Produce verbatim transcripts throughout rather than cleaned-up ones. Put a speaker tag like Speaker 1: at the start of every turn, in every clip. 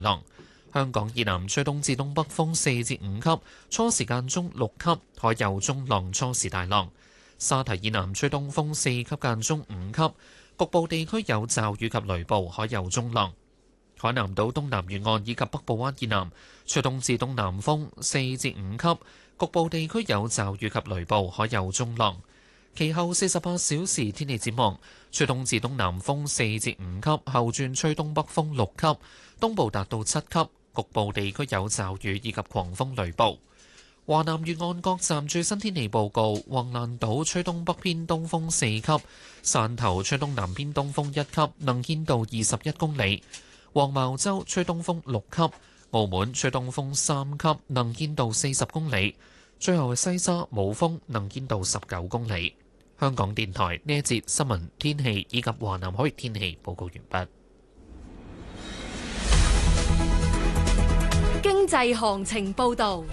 Speaker 1: 浪。香港以南吹東至東北風四至五級，初時間中六級，海有中浪，初時大浪。沙堤以南吹東風四級間中五級，局部地區有驟雨及雷暴，海有中浪。海南島東南沿岸以及北部灣以南吹東至東南風四至五級，局部地區有驟雨及雷暴，海有中浪。其後四十八小時天氣展望，吹東至東南風四至五級，後轉吹東北風六級，東部達到七級，局部地區有驟雨以及狂風雷暴。華南沿岸各站最新天氣報告：橫瀾島吹東北偏東風四級，汕頭吹東南偏東風一級，能見度二十一公里；黃茅洲吹東風六級，澳門吹東風三級，能見度四十公里。最後係西沙冇風，能見度十九公里。香港電台呢一節新聞天氣以及華南海域天氣報告完畢。
Speaker 2: 經濟行情報導。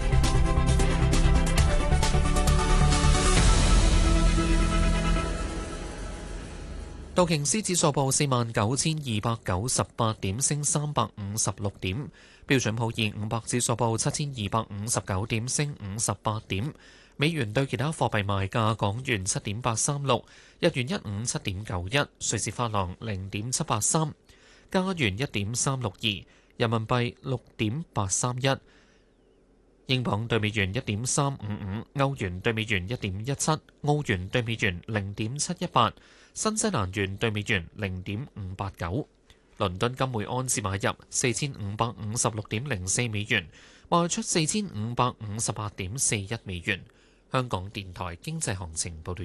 Speaker 1: 道瓊斯指數報四萬九千二百九十八點，升三百五十六點。標準普爾五百指數報七千二百五十九點，升五十八點。美元對其他貨幣賣價：港元七點八三六，日元一五七點九一，瑞士法郎零點七八三，加元一點三六二，人民幣六點八三一，英鎊對美元一點三五五，歐元對美元一點一七，澳元對美元零點七一八。新西蘭元對美元零點五八九，倫敦金每安士買入四千五百五十六點零四美元，賣出四千五百五十八點四一美元。香港電台經濟行情報道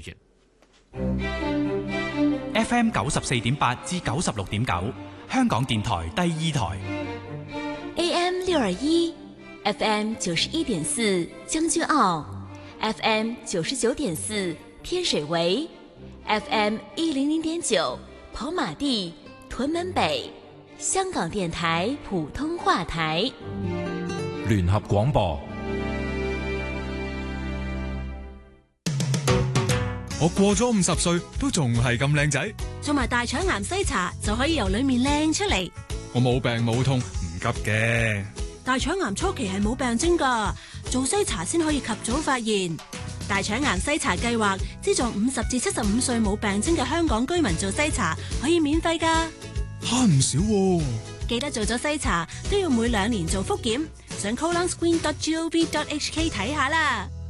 Speaker 1: 完。
Speaker 3: F M 九十四點八至九十六點九，香港電台第二台。
Speaker 4: A M 六二一，F M 九十一點四將軍澳 ，F M 九十九點四天水圍。F M 一零零點九跑馬地、屯門北，香港電台普通話台。
Speaker 5: 聯合廣播。
Speaker 6: 我過咗五十歲都仲係咁靚仔，
Speaker 7: 做埋大腸癌篩查就可以由裏面靚出嚟。
Speaker 6: 我冇病冇痛，唔急嘅。
Speaker 7: 大腸癌初期係冇病徵噶，做篩查先可以及早發現。大腸癌篩查計劃資助五十至七十五歲冇病徵嘅香港居民做篩查，可以免費㗎，
Speaker 6: 慳唔少喎。
Speaker 7: 記得做咗篩查都要每兩年做複檢，上 colonscreen dot gov dot hk 睇下啦。